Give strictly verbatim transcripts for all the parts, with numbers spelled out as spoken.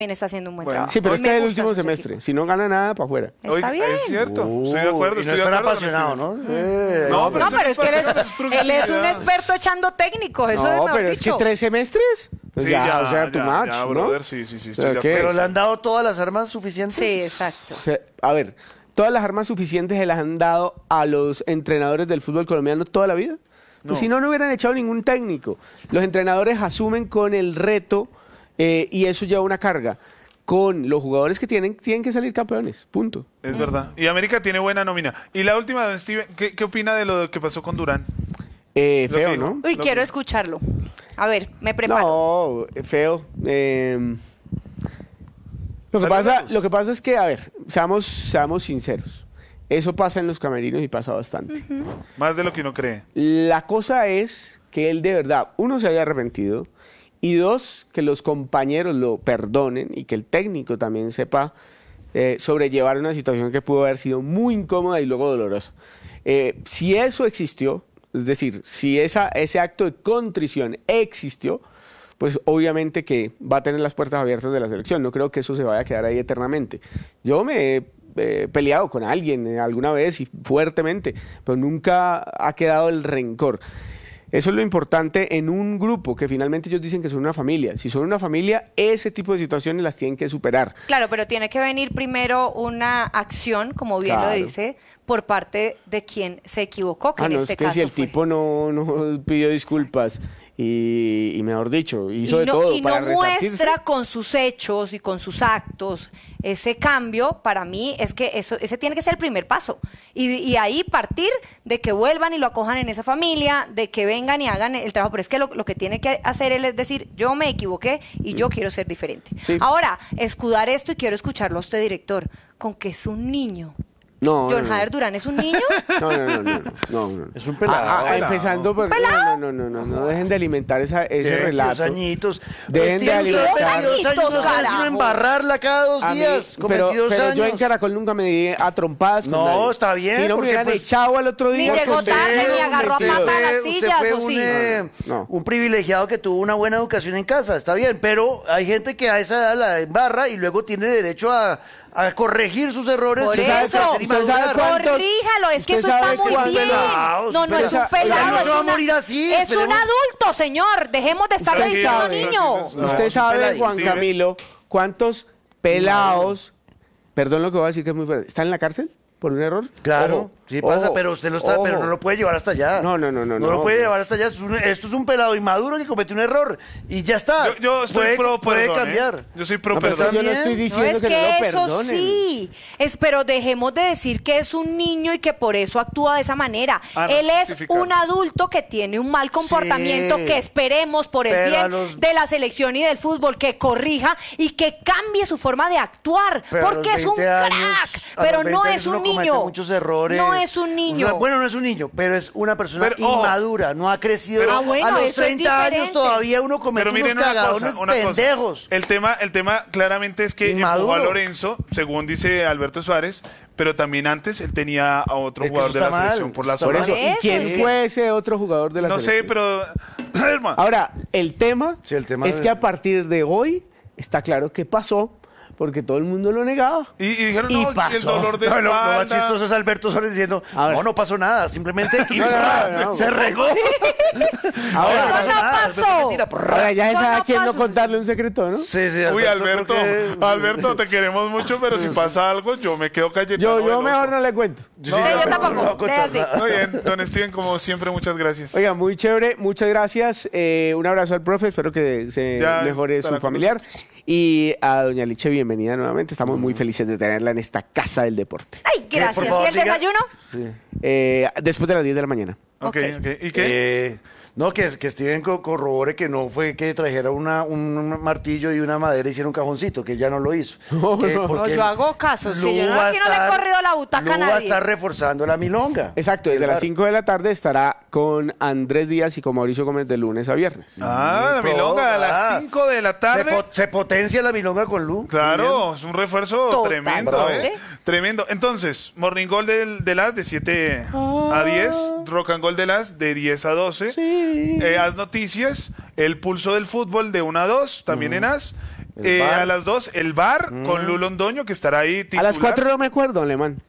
está haciendo un buen Bueno, trabajo. Sí, pero Hoy este me es el gusta último su semestre. equipo. Si no gana nada, para afuera. Está Oiga, bien. Es cierto, Uh, estoy de acuerdo. y no Estoy de es tan acuerdo, apasionado, ¿no? Eh, No, No, pero es que él es, eso es él es un productividad. experto echando técnicos, eso es No, mejor pero es que dicho. tres semestres. Pues Sí, ya, ya, o sea, tu ya, match, ya, ¿no? brother, sí, sí, sí, O sea, estoy de ¿qué? acuerdo. Pero le han dado todas las armas suficientes. Sí, exacto. O sea, a ver, todas las armas suficientes se las han dado a los entrenadores del fútbol colombiano toda la vida. Pues No. si no, no hubieran echado ningún técnico. Los entrenadores asumen con el reto eh, y eso lleva una carga. Con los jugadores que tienen, tienen que salir campeones. Punto. Es verdad. Y América tiene buena nómina. Y la última, don Steven, ¿qué, qué opina de lo que pasó con Durán? Eh, Lo que feo, digo. ¿no? Uy, Lo quiero que- escucharlo. A ver, me preparo. No, feo. Eh, lo, que Saludemos. pasa, lo que pasa es que, a ver, seamos, seamos sinceros. Eso pasa en los camerinos y pasa bastante. Más de lo que uno cree. La cosa es que él de verdad, uno, se haya arrepentido y dos, que los compañeros lo perdonen y que el técnico también sepa eh, sobrellevar una situación que pudo haber sido muy incómoda y luego dolorosa. Eh, si eso existió, es decir, si esa, ese acto de contrición existió, pues obviamente que va a tener las puertas abiertas de la selección. No creo que eso se vaya a quedar ahí eternamente. Yo me he eh, peleado con alguien eh, alguna vez y fuertemente, pero nunca ha quedado el rencor. Eso es lo importante en un grupo, que finalmente ellos dicen que son una familia. Si son una familia, ese tipo de situaciones las tienen que superar. Claro, pero tiene que venir primero una acción, como bien Claro. lo dice, por parte de quien se equivocó, que Ah, en no, este es que caso si el fue. tipo no, no pidió disculpas y, y mejor dicho, hizo y de no, todo y para no resarcirse. muestra con sus hechos y con sus actos ese cambio, para mí es que eso ese tiene que ser el primer paso. Y, y ahí partir de que vuelvan y lo acojan en esa familia, de que vengan y hagan el trabajo. Pero es que lo, lo que tiene que hacer él es decir, yo me equivoqué y yo quiero ser diferente. Sí. Ahora, escudar esto, y quiero escucharlo a usted, director, con que es un niño. No, John no, Jader Durán es un niño. no, no, no, no, no, no, no. Es un pelado. Ah, ah, pelado. empezando por... ¿Pelado? No, no, no, no, no, dejen de alimentar esa, ese Tiene relato. veintidós añitos. Dejen de Steven, usted alimentar. veintidós años, no sabe carajo. sino embarrarla cada dos A mí- días, con pero, veintidós pero años. yo en Caracol nunca me di a trompadas con No, nadie. está bien, Si no me porque, hubieran pues, echado al otro Ni día... llegó porque tarde, usted- ni agarró a metido. pata las Usted sillas, fue ¿o un, sí? eh, No. un privilegiado que tuvo una buena educación en casa, está bien, pero hay gente que a esa edad la embarra y luego tiene derecho a, a corregir sus errores. Por y sabe eso, crecer y ¿usted sabe madurar. cuántos- corríjalo, es que usted eso está sabe muy cuántos bien. pelados, No, no es un pero- pelado, Oiga, no es, se va a una- morir así, es un esperemos- adulto, señor. Dejemos de estarle Usted diciendo sabe, niño. No, Usted es un sabe, peladito, Juan Steven. Camilo, cuántos pelados, perdón lo que voy a decir que es muy fuerte, ¿están en la cárcel por un error? Claro, Ojo, sí pasa, ojo, pero usted lo está, ojo. pero no lo puede llevar hasta allá. No, no, no, no, No lo no, puede pues. llevar hasta allá. Es un- esto es un pelado inmaduro que cometió un error y ya está. Yo, yo estoy puede, pro puede perdón, ¿eh? cambiar. Yo soy pro No, pero perdón. yo no También. estoy No diciendo es que, que, no lo eso perdonen. sí, es, pero dejemos de decir que es un niño y que por eso actúa de esa manera. Ah, no, Él es justificar. un adulto que tiene un mal comportamiento, Sí. que esperemos por el Pero a bien los- de la selección y del fútbol que corrija y que cambie su forma de actuar, Pero a porque los es un veinte años- crack, a pero los no veinte es años un uno comete niño. muchos errores. No es un niño. Una- bueno, no es un niño, pero es una persona Pero, ojo. inmadura, no ha crecido. Pero- Ah, bueno, a los eso es treinta años diferente. todavía uno comete Pero miren unos una cagadones cosa, una cosa. pendejos. El tema, el tema claramente es que Inmaduro. empujó a Lorenzo, según dice Alberto Suárez, pero también antes él tenía a otro Es que jugador eso de la está mal, selección por la está Por zona. eso, Por ¿y eso, quién sí. fue ese otro jugador de la No sé, selección? pero Hermano, Ahora, el tema, Sí, el tema es de- que a partir de hoy está claro qué pasó, porque todo el mundo lo negaba. y, y dijeron, Y no, pasó. el dolor de No, lo, lo más espalda. chistoso es Alberto Suárez diciendo, A ver. no, no pasó nada, simplemente y No, no, ¡prra! no, no. se regó. Ahora, Eso no nada, pasó. Alberto tira, ¡prra! ahora ya se No, sabe no a quién no pasó. contarle un secreto, ¿no? Sí, sí, Uy, creo Alberto, que- Alberto, te queremos mucho, pero si pasa algo, yo me quedo cayetano. Yo, yo veloso. mejor no le cuento. Sí, Sí, yo no, tampoco. no voy a contar Déjase. nada. Muy bien, don Steven, como siempre, muchas gracias. Oiga, muy chévere, muchas gracias. Eh, un abrazo al profe, espero que se Ya mejore estará su con familiar. Y a doña Liche, bienvenida nuevamente. Estamos muy felices de tenerla en esta casa del deporte. Ay, gracias. por favor, ¿Y el diga- desayuno? Eh, después de las diez de la mañana. Ok, Ok. ok. ¿Y qué? Eh, no, que, que Steven co- corrobore que no fue que trajera una, un martillo y una madera y hiciera un cajoncito, que ya no lo hizo. No, Que- no. porque No, yo hago caso, sí, yo no- va a aquí no le he corrido la butaca a Lu va a nadie. estar reforzando la milonga. Exacto, desde las Claro. cinco de la tarde estará con Andrés Díaz y con Mauricio Gómez de lunes a viernes. Ah, la Pro- milonga a ah. las cinco de la Se, tarde. po- se potencia la milonga con Lu. Claro, es un refuerzo Totalmente. tremendo, ¿eh? Tremendo. Entonces, Morning Gold del, de las de siete a diez, Rock and Gold de las de diez a doce, eh, Haz Noticias, El Pulso del Fútbol de una a dos, también en Haz, El Eh, bar. a las dos, el bar con Lulo Londoño, que estará ahí A titular. las cuatro no me acuerdo, Alemán.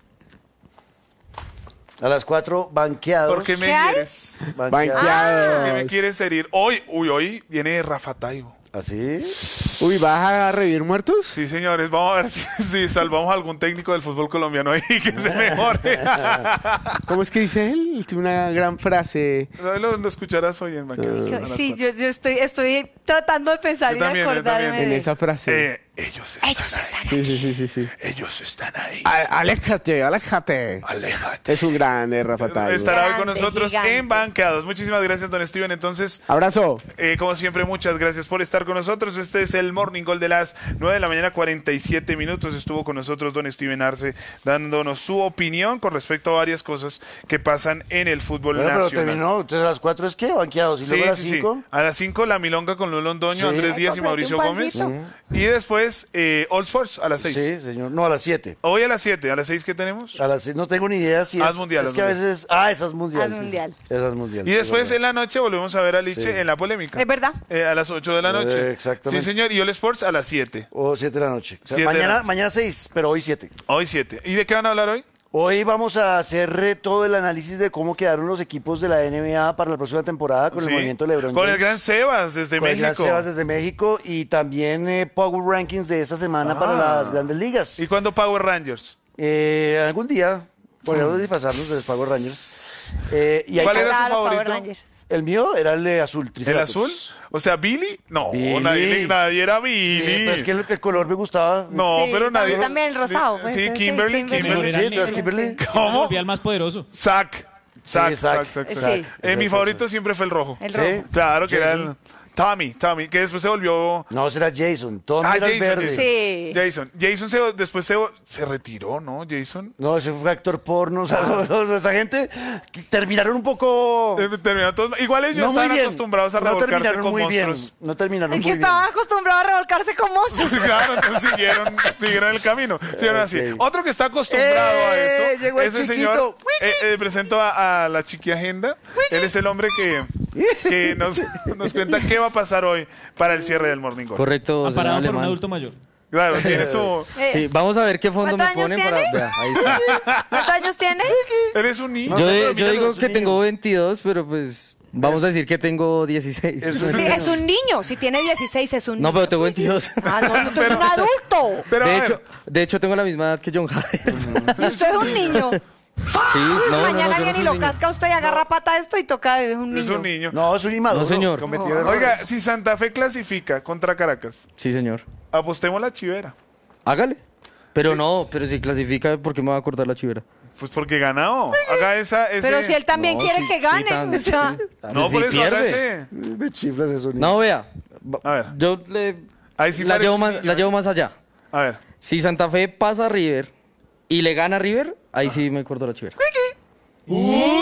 A las cuatro, banqueados. ¿Por qué me ¿Qué hay? quieres? Banqueados. Banqueados. ¿Qué me quieres herir? Hoy, uy, hoy viene Rafa Taibo. ¿Así? Uy, ¿vas a revivir muertos? Sí, señores, vamos a ver si, si salvamos a algún técnico del fútbol colombiano ahí que se mejore. ¿Cócómo es que dice él? Tiene una gran frase. lo, lo escucharás hoy en Banqueros. a las Sí, cuatro. yo, yo estoy, estoy tratando de pensar Yo y de también, yo acordarme. también. En de- esa frase. Eh, ellos están Ellos ahí. están Sí, sí, sí, sí, sí. Ellos están ahí. A- aléjate, aléjate. Aléjate. Es un grande, Rafa Taibo. Estará hoy con Grande, nosotros gigante. en Banqueados. Muchísimas gracias, don Steven. Entonces, Abrazo. Eh, como siempre, muchas gracias por estar con nosotros. Este es el Morning Call de las nueve de la mañana, cuarenta y siete minutos. Estuvo con nosotros don Steven Arce dándonos su opinión con respecto a varias cosas que pasan en el fútbol Bueno, pero nacional. terminó. Entonces a las cuatro es que banqueados. Y Sí, luego a las sí, sí. cinco. A las cinco la milonga con Lulo Londoño, Sí. Andrés Díaz y Ay, Mauricio un Gómez. pancito. Y después eh, All Sports a las seis. Sí, señor. No, a las siete. Hoy a las siete. ¿A las seis qué tenemos? A las seis. No tengo ni idea si es. Haz mundial, Es haz que a mundial. veces. Ah, esas mundial. Haz sí, mundial. sí. Esas mundial. Y después Es en verdad. la noche volvemos a ver a Liche Sí. en la polémica. Es verdad. Eh, a las ocho de la noche. Eh, exactamente. Sí, señor. Y All Sports a las siete. O siete de la noche. O sea, Siete de la mañana, noche. mañana seis, pero hoy siete. Hoy siete. ¿Y de qué van a hablar hoy? Hoy vamos a hacer eh, todo el análisis de cómo quedaron los equipos de la N B A para la próxima temporada con Sí. el movimiento LeBron Con el James. gran Sebas desde Con el gran México. Sebas desde México y también eh, Power Rankings de esta semana Ah. para las grandes ligas. ¿Y cuándo Power Rangers? Eh, algún día podríamos disfrazarnos de los Power Rangers. Eh, y hay- ¿Cuál era Acá su los Power favorito? Rangers. El mío era el de azul. ¿El Triceratops. azul? O sea, ¿Billy? No, Billy. nadie, nadie era Eh, Billy. pero es que el, el color me gustaba. No, Sí, pero nadie. también- también el rosado, pues, Sí, ese, Kimberly, Kimberly. Kimberly. Sí, entonces Kimberly. Se ¿Cómo? volvía el más poderoso. Zack. Zack, Sí, Zack, Zack. Zack, Sí. Zack. Eh, mi Zack, favorito Zack. siempre fue el rojo. El Sí. rojo. Claro, que era el Jason. Tommy, Tommy, que después se volvió... No, será Jason. Tom Ah, era el Jason, verde. Jason. Sí. Jason. Jason se, después se, se retiró, ¿no? Jason. No, ese fue actor porno. O sea, o sea, esa gente que terminaron un poco. Eh, terminaron todos- igual ellos no muy estaban bien. acostumbrados a no revolcarse terminaron con muy monstruos. bien. No terminaron Es muy que bien. estaban acostumbrados a revolcarse con monstruos. Claro, entonces siguieron, siguieron el camino. Siguieron así. Ok. Otro que está acostumbrado a ¡Eh! eso Llegó el es el chiquito. señor. Eh, eh, presento a, a la chiqui agenda. Él es el hombre que, que nos, nos cuenta qué va a pasar hoy para el cierre del Morning Call. Correcto, señor Amparado por un Alemán. adulto mayor. Claro, tiene su. Eh, Sí, vamos a ver qué fondo me ¿Cuántos años ponen para... tiene? Vea, ahí está. ¿Cuántos años tiene? Él es un niño. Yo, pero yo míralo, digo es un que niño. tengo veintidós, pero pues vamos a decir que tengo dieciséis. Es un Sí, niño. es un niño. Si tiene dieciséis es un niño. No, pero tengo veintidós. Ah, no, no, tú eres un adulto. Pero a de, ver, hecho, de hecho, tengo la misma edad que John Hader. Y usted es un niño. Sí, no, no, no, Mañana yo no viene soy y lo niño. casca usted y agarra pata a esto y toca es un niño. es un niño. No, es un inmaduro. No, señor. Cometió No. errores. Oiga, si Santa Fe clasifica contra Caracas, Sí, señor. apostemos la chivera. Hágale. Pero Sí. no, pero si clasifica, ¿por qué me va a cortar la chivera? Pues porque ganó. Haga esa. Ese... Pero si él también No, quiere sí, que sí, gane. tan- o sea, sí. No, Si por eso, haga pierde. ese. Me chiflas eso, niño. No, vea. A ver. Yo le, Ahí sí la, parece llevo un más, niño, la ¿eh? llevo más allá. A ver. Si Santa Fe pasa a River y le gana a River, ahí sí me corto la chivera. Uy,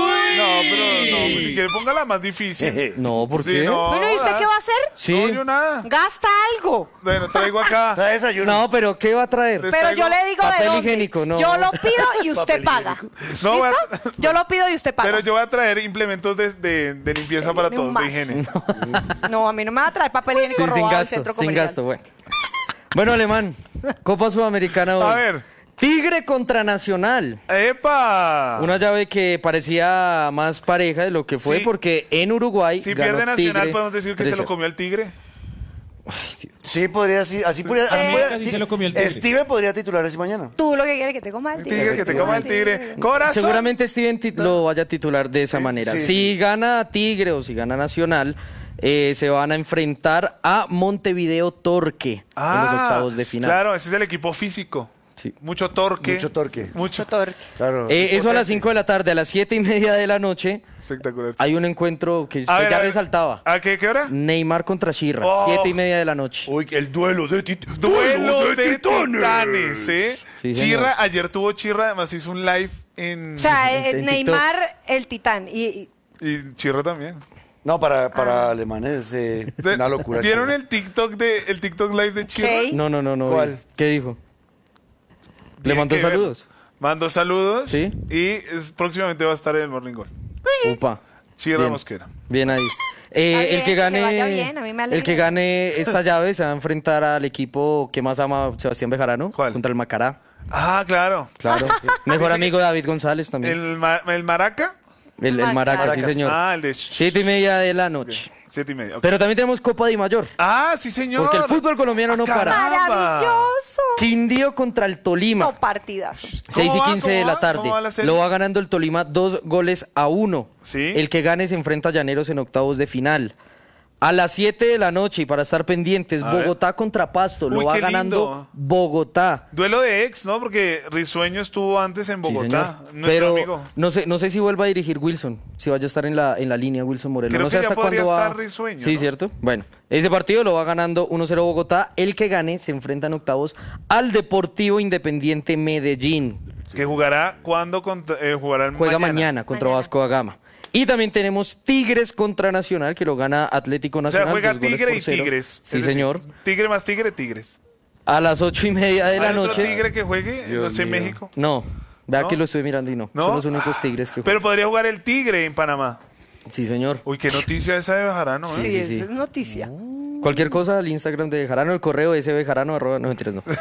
no, pero no, pues si quiere póngala más difícil. No, ¿por Sí, qué? no. bueno, ¿y usted qué va a hacer? Sí. No, yo nada. Gasta algo. Bueno, traigo acá. Trae desayuno. No, pero ¿qué va a traer? Les Pero traigo yo le digo de papel dónde. higiénico, no. Yo lo pido y usted paga. No, voy a- ¿Listo? Yo lo pido y usted paga. Pero yo voy a traer implementos de, de, de limpieza para todos, de más. higiene. No, a mí no me va a traer papel higiénico Sí, sin robado del gasto, centro sin comercial. gasto, bueno. Bueno, Alemán, Copa Sudamericana hoy. A ver. Tigre contra Nacional. ¡Epa! Una llave que parecía más pareja de lo que fue Sí. porque en Uruguay Si ganó pierde Nacional, Tigre podemos decir que se tres lo cero. comió el tigre. Sí, podría, sí, así podría. Sí. así podría- Casi se lo comió el tigre. Steven podría titular ese mañana. Tú lo que quieres que te coma el tigre. Tigre, que te coma el tigre. Corazón. Seguramente Steven ti- lo vaya a titular de esa Sí, manera. sí. Si gana Tigre o si gana Nacional, eh, se van a enfrentar a Montevideo Torque en los octavos de final. Ah, Claro, ese es el equipo físico. Sí. Mucho torque. Mucho torque. Mucho. Torque. Claro. Eh, eso a las cinco de la tarde, a las siete y media de la noche, Espectacular. hay un encuentro que A usted ver, ya a ver. resaltaba. ¿A qué, qué hora? Neymar contra Chirra, Oh. siete y media de la noche. Uy, el duelo de titanes. Duelo de titanes, ¿eh? Sí, señor. Chirra, ayer tuvo Chirra, además hizo un live en... O sea, eh, En TikTok. Neymar, el titán. Y, y- Y Chirra también. No, para, para Ah. alemanes eh, De- una locura. ¿Vieron chica. el TikTok de el TikTok live de Chirra? ¿Qué? No, no, no, no. ¿Cuál? vi. ¿Qué dijo? ¿Le Tienen mandó que ver. saludos? Mando saludos. Sí. Y es- próximamente va a estar en el Morning Call. Upa. Chirra Bien. Mosquera. Bien ahí. Eh, Está el bien, que que gane, le vaya bien, a mí me el que alegra. gane esta llave se va a enfrentar al equipo que más ama Sebastián Bejarano, ¿Cuál? contra el Macará. Ah, claro. Claro. Mejor amigo de David González también. ¿El, ma- el Maraca? El, el Maraca, sí Maracas. señor. Ah, el de Siete y media de la noche. siete y media. ok. Pero también tenemos Copa de Mayor. Ah, sí, señor. Porque el fútbol colombiano no Ah, para. caramba. ¡Maravilloso! Quindío contra el Tolima. No, partidazo. seis y va? quince ¿Cómo de la va? tarde. ¿Cómo va la serie? Lo va ganando el Tolima dos goles a uno. Sí. El que gane se enfrenta a Llaneros en octavos de final. A las siete de la noche, y para estar pendientes, A ver. Bogotá contra Pasto. Uy, Lo va qué ganando lindo. Bogotá. Duelo de ex, ¿no? Porque Risueño estuvo antes en Sí, Bogotá. señor. Nuestro Pero amigo. no sé, no sé si vuelva a dirigir Wilson, si vaya a estar en la, en la línea Wilson Moreno. Creo no sé que ya hasta podría cuándo va. estar Risueño, Sí, ¿no? cierto. Bueno, ese partido lo va ganando uno cero Bogotá. El que gane se enfrenta en octavos al Deportivo Independiente Medellín. Que jugará cuando contra, eh, jugará el Juega mañana, contra Mañana. Vasco da Gama. Y también tenemos Tigres contra Nacional, que lo gana Atlético O sea, Nacional. juega dos goles Tigre por y cero. Tigres. Sí, Es decir, señor. Tigre más Tigre, Tigres. A las ocho y media de la ¿Hay otro noche. Tigre que juegue? Dios no sé, en mío. México. No, vea ¿No? que lo estoy mirando y no. ¿No? Son los únicos Tigres que Pero juegan. podría jugar el Tigre en Panamá. Sí, señor. Uy, qué noticia esa de Bejarano, ¿eh? Sí, sí, eso sí. es noticia. Cualquier cosa al Instagram de Jarano, el correo sbjarano, arroba, no mentiras, no.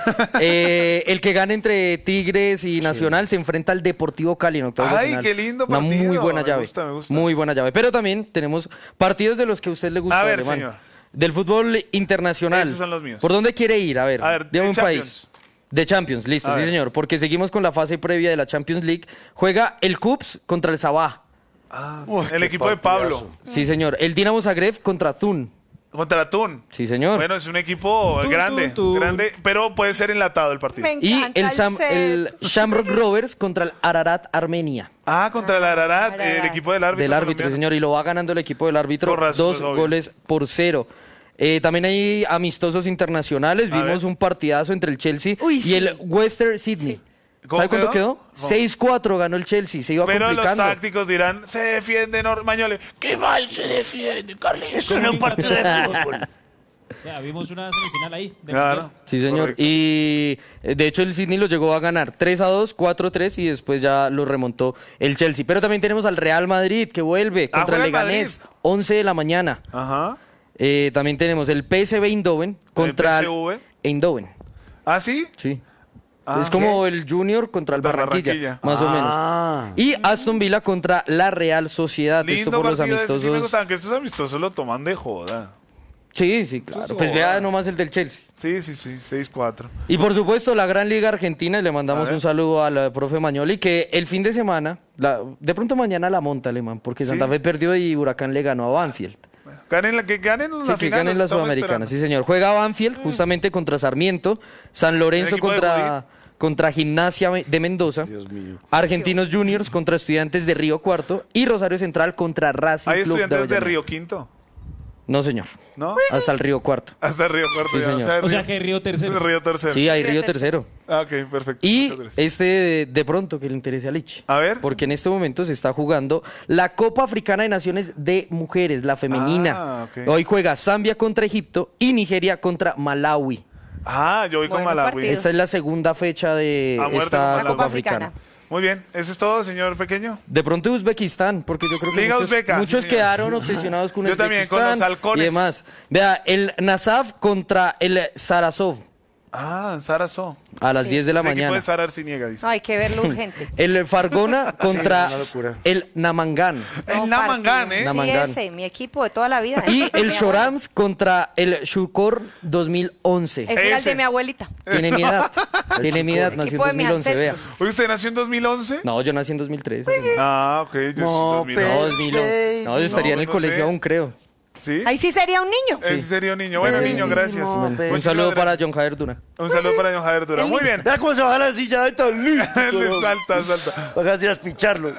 Eh, el que gane entre Tigres y Nacional se enfrenta al Deportivo Cali en octavos de Ay, final. qué lindo Una partido. muy buena Me llave. gusta, me gusta. Muy buena llave. Pero también tenemos partidos de los que a usted le gusta, A ver, Alemán. señor. Del fútbol internacional. Esos son los míos. ¿Por dónde quiere ir? A ver, A ver, dígame de un Champions. país. De Champions, listo, A sí ver. señor. Porque seguimos con la fase previa de la Champions League. Juega el Cups contra el Sabah. Ah, Uy, el qué equipo de partidazo. Pablo. Sí, señor. El Dinamo Zagreb contra Thun. Contra Atún. Sí, señor. Bueno, es un equipo Tun, grande, tun, tun. grande, pero puede ser enlatado el partido. Me Y encanta el, Sam- set. el Shamrock Rovers contra el Ararat Armenia. Ah, contra el Ararat, Ararat. el equipo del árbitro. Del árbitro, colombiano. señor. Y lo va ganando el equipo del árbitro Por razón, dos pues, obvio. goles por cero. Eh, también hay amistosos internacionales. A Vimos ver. un partidazo entre el Chelsea Uy, y sí. el Western Sydney. ¿Cómo ¿Sabe cuánto quedó? quedó? ¿Cómo? seis cuatro ganó el Chelsea. Se iba Pero los complicando. tácticos dirán, se defiende Nor Mañole. ¿Qué mal se defiende, Carlitos? Eso no es un partido de fútbol. Ya, vimos una semifinal ahí. de Claro. mundial. Sí, señor. Correcto. Y eh, de hecho el Sydney lo llegó a ganar tres a dos, cuatro a tres y después ya lo remontó el Chelsea. Pero también tenemos al Real Madrid que vuelve Ah, contra el juega el Leganés, Madrid. once de la mañana. Ajá. Eh, también tenemos el P S V Eindhoven contra P S V? Eindhoven. ¿Ah, sí? Sí. Ah, es como el Junior contra el Contra Barranquilla, Barranquilla. más o Ah. menos. Y Aston Villa contra la Real Sociedad. Esto Lindo por los partido ese, sí me amistosos. gusta, aunque estos amistosos lo toman de joda. Sí, sí, claro. Eso es Pues joda. vea nomás el del Chelsea. Sí, sí, sí, seis cuatro. Y por supuesto, la Gran Liga Argentina, y le A mandamos ver. un saludo a la profe Mañoli, que el fin de semana, la- de pronto mañana la monta, alemán, porque Sí. Santa Fe perdió y Huracán le ganó a Banfield. Ganen la, que ganen la Sí, que final. ganen los la estamos Sudamericana, sí esperando. señor. Juega Banfield justamente contra Sarmiento, San Lorenzo equipo de contra, contra Gimnasia de Mendoza, Dios mío. Argentinos Juniors contra Estudiantes de Río Cuarto y Rosario Central contra Racing Hay Club de estudiantes de Avellaneda. Río Quinto, No, señor. ¿no? Hasta el Río Cuarto. Hasta Río Cuarto. Sí, ya, señor. O sea que Río Tercero. Río Tercero. Sí, hay Río Río Tercero. Tercero. Ah, ok, perfecto. Y Muchas gracias. este de, de pronto que le interese a Lich. A ver. Porque en este momento se está jugando la Copa Africana de Naciones de Mujeres, la femenina. Ah, ok. Hoy juega Zambia contra Egipto y Nigeria contra Malawi. Ah, yo voy con Bueno, Malawi. partido. Esta es la segunda fecha de A muerte con esta Malawi. Copa Copa Africana. Africana. Muy bien, eso es todo, señor pequeño. De pronto Uzbekistán, porque yo creo que Liga muchos, Uzbeka, sí, muchos señor. quedaron obsesionados con Yo también, con Uzbekistán los halcones. y demás. Vea, el Nasaf contra el Sarasov Ah, Sara So. a las diez de la Ese equipo mañana. de Sara Arciniega, dice. No, hay que verlo urgente. El Fargona contra una locura. el Namangan. No, El Namangan, ¿eh? partido. Namangan. Sí, ese, mi equipo de toda la vida. ¿eh? Y el Mi Shorams contra el Shukor dos mil once. abuela. Ese era el Ese. de mi abuelita. Tiene mi edad. Tiene mi edad. El Nació equipo de en mis dos mil once, vea. ancestros. Oye, ¿usted nació en dos mil once? No, yo nací en dos mil tres. Ah, ok, yo No, dos mil No, once. dos mil once. No, yo estaría en el no colegio sé. aún, creo. ¿Sí? Ahí sí sería un niño. Ese sería un niño. Bueno, Sí. niño, gracias. No, Bueno, pues. un Muchas saludo para gracias. John Javier Duna. Un saludo para don Javier Dura. El Muy niño. bien. Vea cómo se baja la silla de tan listo. Le salta, salta. Baja a picharlo.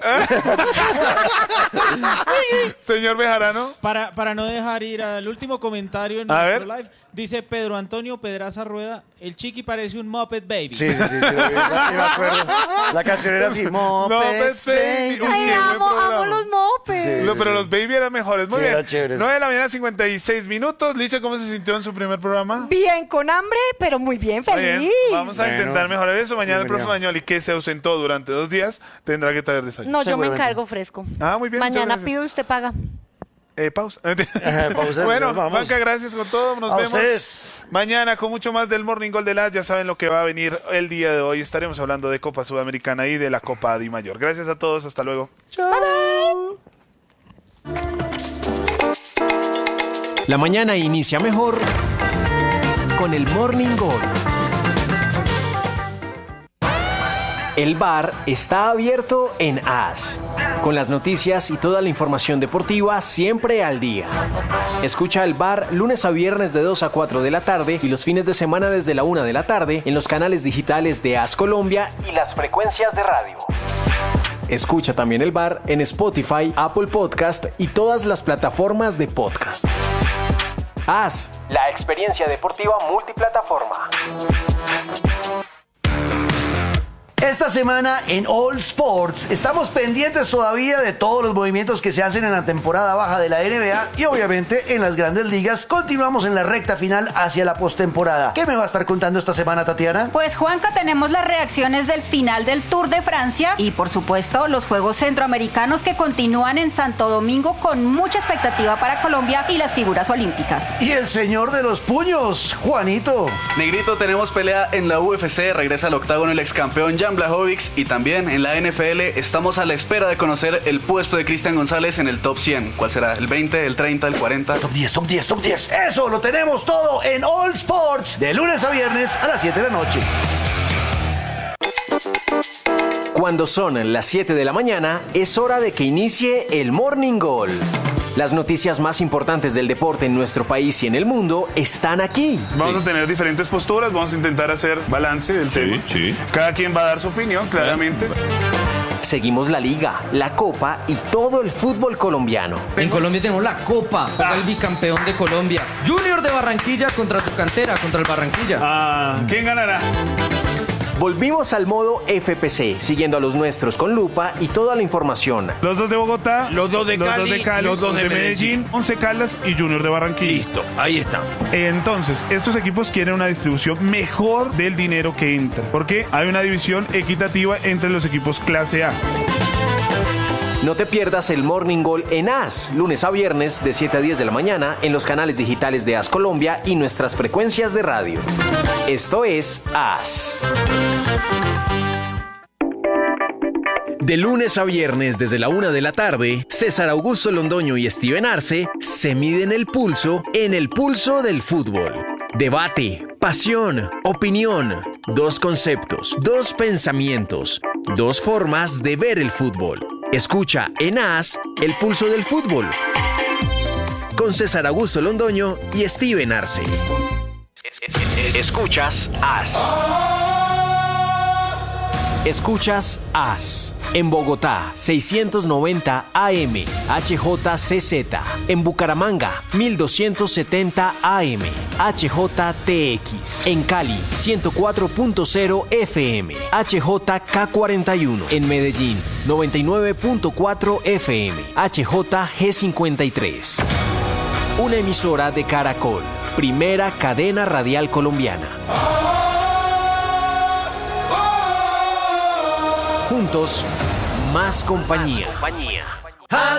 Señor Bejarano. Para, para no dejar ir al último comentario en A nuestro ver. live, dice Pedro Antonio Pedraza Rueda, el chiqui parece un Muppet Baby. Sí, sí, sí, sí, lo vi, la- me acuerdo. La canción era así, Mopeds, Mopeds, baby. baby. Uy, Ay, qué buen amo, amo programa. los mopes. Sí. No, pero los baby eran mejores. Muy Sí, bien. eran chéveres. nueve de la mañana, cincuenta y seis minutos. Licha, ¿cómo se sintió en su primer programa? Bien, con hambre, pero muy bien, Muy feliz. bien. Vamos a Bueno. intentar mejorar eso. Mañana el profe Bienvenido. Mañoli, que se ausentó durante dos días, tendrá que traer desayuno. No, yo me Seguramente. encargo fresco. Ah, muy bien, muchas Mañana gracias. pido y usted paga. Eh, pausa. Ajá, pausa, Bueno, vamos. Banca, gracias con todo. Nos A vemos ustedes. mañana con mucho más del Morning Gol de las. Ya saben lo que va a venir el día de hoy. Estaremos hablando de Copa Sudamericana y de la Copa Di Mayor. Gracias a todos. Hasta luego. La mañana inicia mejor con el Morning Gol. El bar está abierto en A S, con las noticias y toda la información deportiva siempre al día. Escucha el bar lunes a viernes de dos a cuatro de la tarde y los fines de semana desde la una de la tarde en los canales digitales de A S Colombia y las frecuencias de radio. Escucha también el bar en Spotify, Apple Podcast y todas las plataformas de podcast. A S, la experiencia deportiva multiplataforma. Esta semana en All Sports estamos pendientes todavía de todos los movimientos que se hacen en la temporada baja de la N B A y obviamente en las grandes ligas. Continuamos en la recta final hacia la postemporada. ¿Qué me va a estar contando esta semana, Tatiana? Pues Juanca, tenemos las reacciones del final del Tour de Francia y por supuesto los Juegos Centroamericanos que continúan en Santo Domingo con mucha expectativa para Colombia y las figuras olímpicas. Y el señor de los puños, Juanito. Negrito, tenemos pelea en la U F C, regresa al octágono el ex campeón Jan Blachowicz y también en la N F L estamos a la espera de conocer el puesto de Cristian González en el top cien. ¿Cuál será? ¿El veinte, el treinta, el cuarenta? Top diez, top diez, top diez. Eso lo tenemos todo en All Sports de lunes a viernes a las siete de la noche. Cuando son las siete de la mañana, es hora de que inicie el Morning Gol. Las noticias más importantes del deporte en nuestro país y en el mundo están aquí. Vamos a tener diferentes posturas, vamos a intentar hacer balance del tema. sí. Cada quien va a dar su opinión, claramente. Seguimos la liga, la copa y todo el fútbol colombiano. En Colombia tenemos la Copa, juega el bicampeón de Colombia. Junior de Barranquilla contra su cantera, contra el Barranquilla. Ah, ¿quién ganará? Volvimos al modo F P C, siguiendo a los nuestros con lupa y toda la información. Los dos de Bogotá, Los dos de los Cali, dos de Cali, los dos de Medellín. Once Caldas y Junior de Barranquilla. Listo, ahí está. Entonces, estos equipos quieren una distribución mejor del dinero que entra, porque hay una división equitativa entre los equipos clase A. No te pierdas el Morning Gol en A S, lunes a viernes de siete a diez de la mañana en los canales digitales de A S Colombia y nuestras frecuencias de radio. Esto es A S. De lunes a viernes desde la una de la tarde, César Augusto Londoño y Steven Arce se miden el pulso en el pulso del fútbol. Debate, pasión, opinión, dos conceptos, dos pensamientos, dos formas de ver el fútbol. Escucha en A S el pulso del fútbol con César Augusto Londoño y Steven Arce. Escuchas A S. Escuchas A S. En Bogotá, seiscientos noventa A M, H J C Z. En Bucaramanga, mil doscientos setenta A M, H J T X. En Cali, ciento cuatro punto cero F M, H J K cuarenta y uno. En Medellín, noventa y nueve punto cuatro F M, H J G cincuenta y tres. Una emisora de Caracol, primera cadena radial colombiana. Juntos, más compañía.